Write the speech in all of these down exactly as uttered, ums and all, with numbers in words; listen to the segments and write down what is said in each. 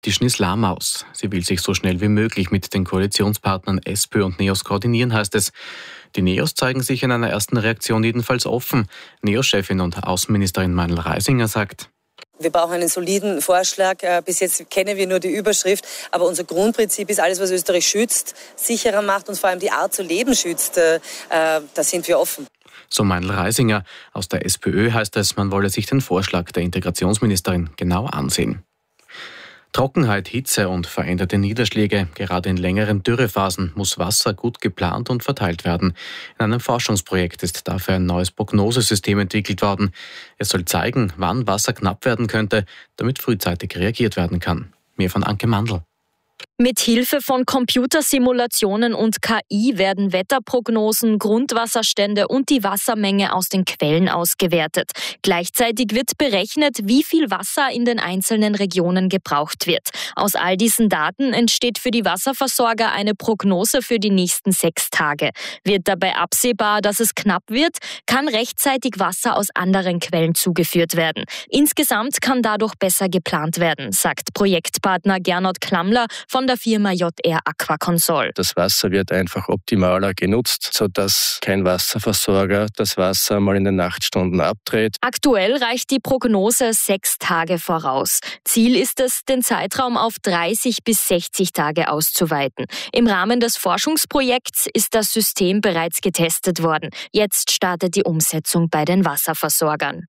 Die Schniss-Lamaus. Sie will sich so schnell wie möglich mit den Koalitionspartnern SPÖ und NEOS koordinieren, heißt es. Die NEOS zeigen sich in einer ersten Reaktion jedenfalls offen. NEOS-Chefin und Außenministerin Meindl-Reisinger sagt: Wir brauchen einen soliden Vorschlag. Bis jetzt kennen wir nur die Überschrift. Aber unser Grundprinzip ist, alles, was Österreich schützt, sicherer macht und vor allem die Art zu leben schützt. Da sind wir offen. So Meindl-Reisinger. Aus der SPÖ heißt es, man wolle sich den Vorschlag der Integrationsministerin genau ansehen. Trockenheit, Hitze und veränderte Niederschläge. Gerade in längeren Dürrephasen muss Wasser gut geplant und verteilt werden. In einem Forschungsprojekt ist dafür ein neues Prognosesystem entwickelt worden. Es soll zeigen, wann Wasser knapp werden könnte, damit frühzeitig reagiert werden kann. Mehr von Anke Mandl. Mit Hilfe von Computersimulationen und K I werden Wetterprognosen, Grundwasserstände und die Wassermenge aus den Quellen ausgewertet. Gleichzeitig wird berechnet, wie viel Wasser in den einzelnen Regionen gebraucht wird. Aus all diesen Daten entsteht für die Wasserversorger eine Prognose für die nächsten sechs Tage. Wird dabei absehbar, dass es knapp wird, kann rechtzeitig Wasser aus anderen Quellen zugeführt werden. Insgesamt kann dadurch besser geplant werden, sagt Projektpartner Gernot Klammler von der Firma J R Aquaconsol. Das Wasser wird einfach optimaler genutzt, sodass kein Wasserversorger das Wasser mal in den Nachtstunden abdreht. Aktuell reicht die Prognose sechs Tage voraus. Ziel ist es, den Zeitraum auf dreißig bis sechzig Tage auszuweiten. Im Rahmen des Forschungsprojekts ist das System bereits getestet worden. Jetzt startet die Umsetzung bei den Wasserversorgern.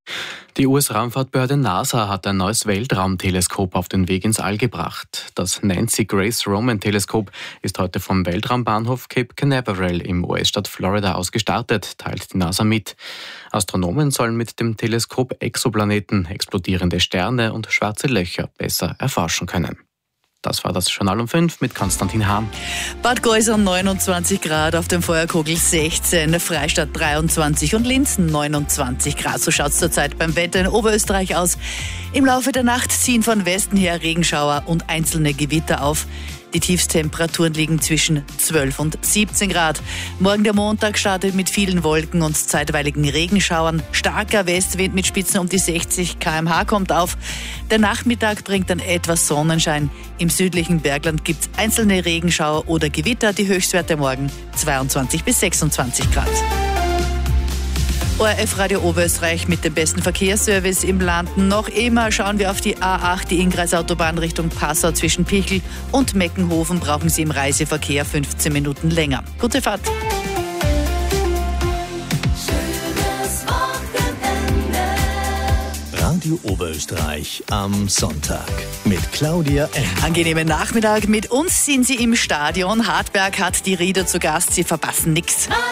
Die U S-Raumfahrtbehörde NASA hat ein neues Weltraumteleskop auf den Weg ins All gebracht. Das Nancy Grace Roman-Teleskop ist heute vom Weltraumbahnhof Cape Canaveral im U S-Staat Florida aus gestartet, teilt die NASA mit. Astronomen sollen mit dem Teleskop Exoplaneten, explodierende Sterne und schwarze Löcher besser erforschen können. Das war das Journal um fünf mit Konstantin Hahn. Bad Gäusern neunundzwanzig Grad, auf dem Feuerkogel sechzehn, Freistadt dreiundzwanzig und Linz neunundzwanzig Grad. So schaut es zurzeit beim Wetter in Oberösterreich aus. Im Laufe der Nacht ziehen von Westen her Regenschauer und einzelne Gewitter auf. Die Tiefstemperaturen liegen zwischen zwölf und siebzehn Grad. Morgen der Montag startet mit vielen Wolken und zeitweiligen Regenschauern. Starker Westwind mit Spitzen um die sechzig Kilometer pro Stunde kommt auf. Der Nachmittag bringt dann etwas Sonnenschein. Im südlichen Bergland gibt es einzelne Regenschauer oder Gewitter. Die Höchstwerte morgen zweiundzwanzig bis sechsundzwanzig Grad. O R F Radio Oberösterreich mit dem besten Verkehrsservice im Land. Noch immer schauen wir auf die A acht, die Inngreisautobahn Richtung Passau zwischen Pichel und Meckenhofen. Brauchen Sie im Reiseverkehr fünfzehn Minuten länger. Gute Fahrt. Schönes Wochenende. Radio Oberösterreich am Sonntag mit Claudia N. Angenehmen Nachmittag. Mit uns sind Sie im Stadion. Hartberg hat die Rieder zu Gast. Sie verpassen nichts.